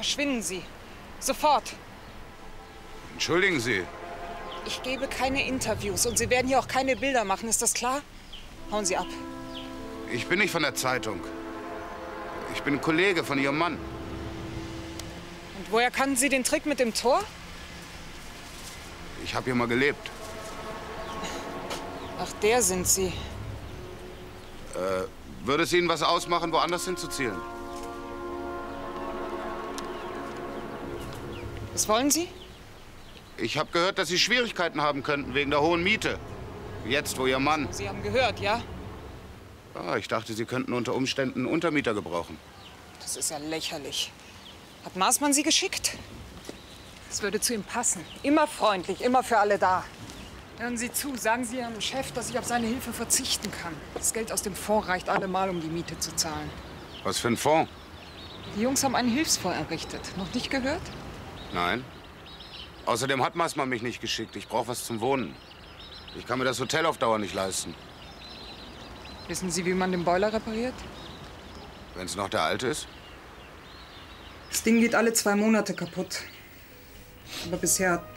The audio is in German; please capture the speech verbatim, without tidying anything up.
Verschwinden Sie. Sofort. Entschuldigen Sie. Ich gebe keine Interviews und Sie werden hier auch keine Bilder machen. Ist das klar? Hauen Sie ab. Ich bin nicht von der Zeitung. Ich bin ein Kollege von Ihrem Mann. Und woher kannten Sie den Trick mit dem Tor? Ich habe hier mal gelebt. Ach, der sind Sie. Äh, würde es Ihnen was ausmachen, woanders hinzuzielen? Was wollen Sie? Ich habe gehört, dass Sie Schwierigkeiten haben könnten wegen der hohen Miete. Jetzt, wo Ihr Mann... Sie haben gehört, ja? Ah, ich dachte, Sie könnten unter Umständen einen Untermieter gebrauchen. Das ist ja lächerlich. Hat Maßmann Sie geschickt? Das würde zu ihm passen. Immer freundlich, immer für alle da. Hören Sie zu, sagen Sie Ihrem Chef, dass ich auf seine Hilfe verzichten kann. Das Geld aus dem Fonds reicht allemal, um die Miete zu zahlen. Was für ein Fonds? Die Jungs haben einen Hilfsfonds errichtet. Noch nicht gehört? Nein. Außerdem hat Maßmann mich nicht geschickt. Ich brauche was zum Wohnen. Ich kann mir das Hotel auf Dauer nicht leisten. Wissen Sie, wie man den Boiler repariert? Wenn es noch der alte ist? Das Ding geht alle zwei Monate kaputt. Aber bisher